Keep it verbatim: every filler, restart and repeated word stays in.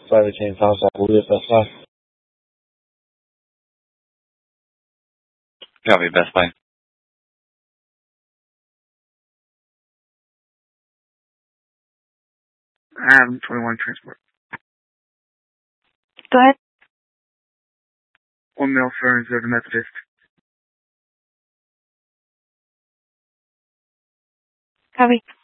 Private James House, I believe Best Buy. Copy, Best Buy. Adam twenty-one transport. Go ahead. One male for reserve Methodist. Copy.